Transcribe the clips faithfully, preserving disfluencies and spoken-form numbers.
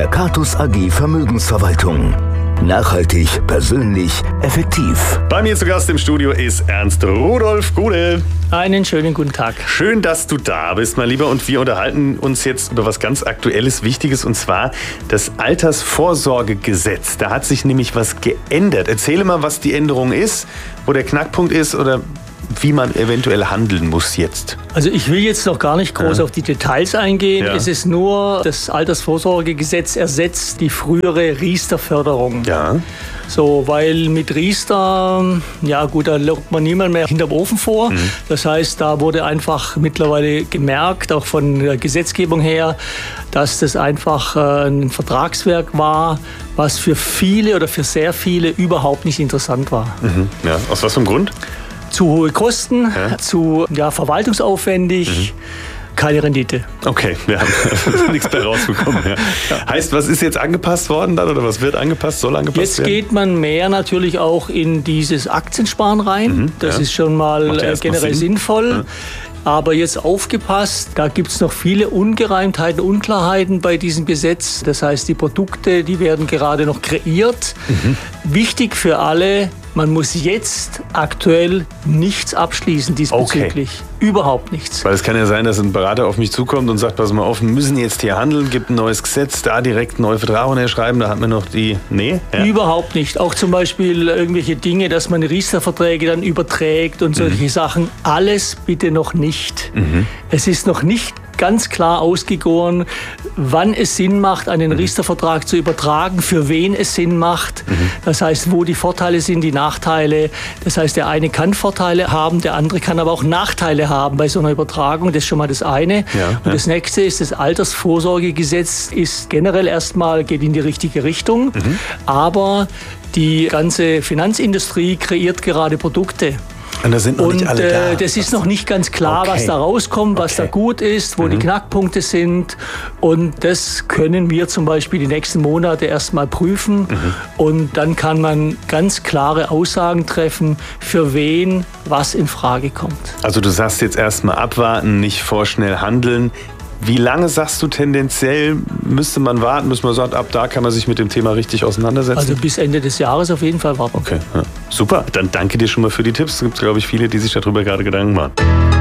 Der Catus A G Vermögensverwaltung. Nachhaltig, persönlich, effektiv. Bei mir zu Gast im Studio ist Ernst Rudolf Gude. Einen schönen guten Tag. Schön, dass du da bist, mein Lieber. Und wir unterhalten uns jetzt über was ganz Aktuelles, Wichtiges, und zwar das Altersvorsorgegesetz. Da hat sich nämlich was geändert. Erzähle mal, was die Änderung ist, wo der Knackpunkt ist oder wie man eventuell handeln muss jetzt. Also ich will jetzt noch gar nicht groß ja. auf die Details eingehen. Ja. Es ist nur, das Altersvorsorgegesetz ersetzt die frühere Riester-Förderung. Ja. So, weil mit Riester, ja gut, da lockt man niemand mehr hinterm Ofen vor. Mhm. Das heißt, da wurde einfach mittlerweile gemerkt, auch von der Gesetzgebung her, dass das einfach ein Vertragswerk war, was für viele oder für sehr viele überhaupt nicht interessant war. Mhm. Ja. Aus was für einem Grund? Zu hohe Kosten, ja. zu ja, verwaltungsaufwendig, mhm. keine Rendite. Okay, wir haben nichts mehr rausbekommen. Ja. Ja. Heißt, was ist jetzt angepasst worden dann oder was wird angepasst, soll angepasst jetzt werden? Jetzt geht man mehr natürlich auch in dieses Aktiensparen rein. Mhm. Das ja. ist schon mal ja generell sinnvoll. Ja. Aber jetzt aufgepasst, da gibt es noch viele Ungereimtheiten, Unklarheiten bei diesem Gesetz. Das heißt, die Produkte, die werden gerade noch kreiert. Mhm. Wichtig für alle, man muss jetzt aktuell nichts abschließen diesbezüglich. Okay. Überhaupt nichts. Weil es kann ja sein, dass ein Berater auf mich zukommt und sagt, pass mal auf, wir müssen jetzt hier handeln, gibt ein neues Gesetz, da direkt neue Verträge unterschreiben, da hat man noch die... Nee? Ja. Überhaupt nicht. Auch zum Beispiel irgendwelche Dinge, dass man Riester-Verträge dann überträgt und solche mhm. Sachen. Alles bitte noch nicht. Mhm. Es ist noch nicht ganz klar ausgegoren, wann es Sinn macht, einen mhm. Riester-Vertrag zu übertragen, für wen es Sinn macht. Mhm. Das heißt, wo die Vorteile sind, die Nachteile. Das heißt, der eine kann Vorteile haben, der andere kann aber auch Nachteile haben bei so einer Übertragung. Das ist schon mal das eine. Ja, und ja. das nächste ist, das Altersvorsorgegesetz ist generell erstmal, geht in die richtige Richtung. Mhm. Aber die ganze Finanzindustrie kreiert gerade Produkte. Und, das, sind noch und nicht alle da. Äh, das ist noch nicht ganz klar, okay. was da rauskommt, was okay. da gut ist, wo mhm. die Knackpunkte sind. Und das können wir zum Beispiel die nächsten Monate erstmal prüfen. Mhm. Und dann kann man ganz klare Aussagen treffen, für wen was in Frage kommt. Also du sagst jetzt erstmal abwarten, nicht vorschnell handeln. Wie lange, sagst du, tendenziell müsste man warten, bis man sagt, ab da kann man sich mit dem Thema richtig auseinandersetzen? Also bis Ende des Jahres auf jeden Fall warten. Okay, ja. Super. Dann danke dir schon mal für die Tipps. Es gibt, glaube ich, viele, die sich darüber gerade Gedanken machen.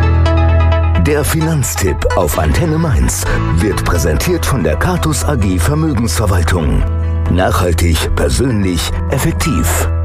Der Finanztipp auf Antenne Mainz wird präsentiert von der Catus A G Vermögensverwaltung. Nachhaltig, persönlich, effektiv.